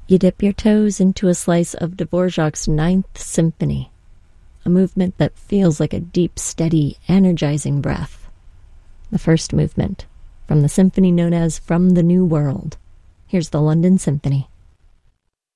You dip your toes into a slice of Dvorak's Ninth Symphony, a movement that feels like a deep, steady, energizing breath. The first movement, from the symphony known as From the New World. Here's the London Symphony.